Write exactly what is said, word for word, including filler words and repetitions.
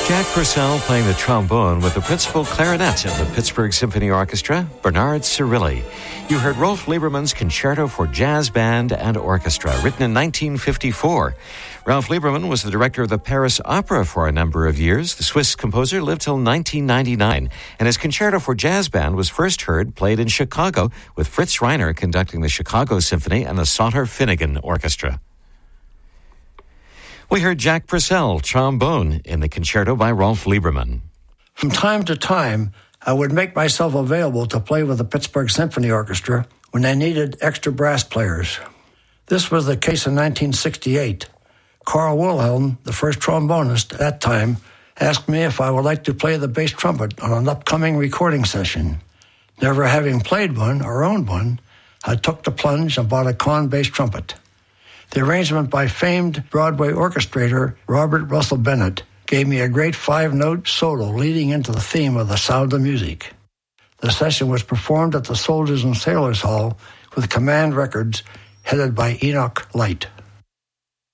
Jack Purcell playing the trombone with the principal clarinet of the Pittsburgh Symphony Orchestra, Bernard Cirilli. You heard Rolf Lieberman's Concerto for Jazz Band and Orchestra, written in nineteen fifty-four. Rolf Lieberman was the director of the Paris Opera for a number of years. The Swiss composer lived till nineteen ninety-nine, and his Concerto for Jazz Band was first heard played in Chicago with Fritz Reiner conducting the Chicago Symphony and the Sauter Finnegan Orchestra. We heard Jack Purcell, trombone, in the concerto by Rolf Lieberman. From time to time, I would make myself available to play with the Pittsburgh Symphony Orchestra when they needed extra brass players. This was the case in nineteen sixty-eight. Carl Wilhelm, the first trombonist at that time, asked me if I would like to play the bass trumpet on an upcoming recording session. Never having played one or owned one, I took the plunge and bought a Conn bass trumpet. The arrangement by famed Broadway orchestrator Robert Russell Bennett gave me a great five-note solo leading into the theme of The Sound of Music. The session was performed at the Soldiers and Sailors Hall with Command Records, headed by Enoch Light.